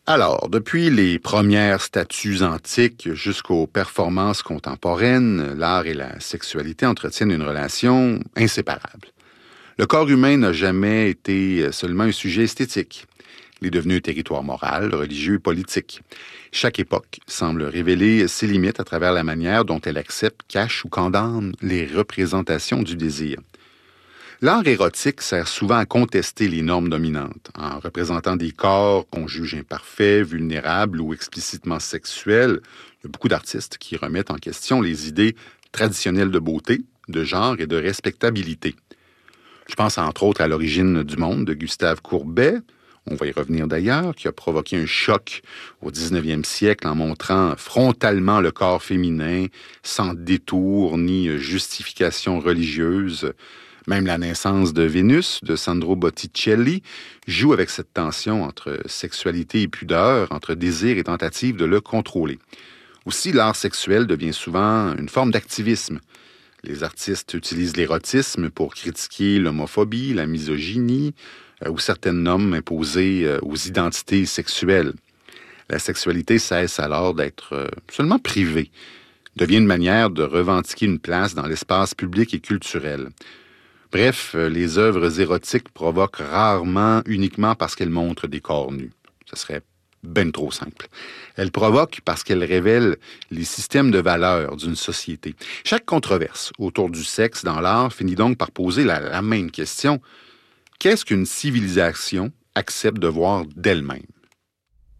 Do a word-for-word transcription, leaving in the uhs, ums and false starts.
Alors, depuis les premières statues antiques jusqu'aux performances contemporaines, l'art et la sexualité entretiennent une relation inséparable. Le corps humain n'a jamais été seulement un sujet esthétique. Il est devenu un territoire moral, religieux et politique. Chaque époque semble révéler ses limites à travers la manière dont elle accepte, cache ou condamne les représentations du désir. L'art érotique sert souvent à contester les normes dominantes, en représentant des corps qu'on juge imparfaits, vulnérables ou explicitement sexuels. Il y a beaucoup d'artistes qui remettent en question les idées traditionnelles de beauté, de genre et de respectabilité. Je pense entre autres à L'origine du monde de Gustave Courbet, on va y revenir d'ailleurs, qui a provoqué un choc au dix-neuvième siècle en montrant frontalement le corps féminin, sans détour ni justification religieuse. Même La naissance de Vénus, de Sandro Botticelli, joue avec cette tension entre sexualité et pudeur, entre désir et tentative de le contrôler. Aussi, l'art sexuel devient souvent une forme d'activisme. Les artistes utilisent l'érotisme pour critiquer l'homophobie, la misogynie euh, ou certaines normes imposées euh, aux identités sexuelles. La sexualité cesse alors d'être euh, seulement privée, devient une manière de revendiquer une place dans l'espace public et culturel. Bref, les œuvres érotiques provoquent rarement uniquement parce qu'elles montrent des corps nus. Ce serait ben trop simple. Elles provoquent parce qu'elles révèlent les systèmes de valeurs d'une société. Chaque controverse autour du sexe dans l'art finit donc par poser la, la même question. Qu'est-ce qu'une civilisation accepte de voir d'elle-même?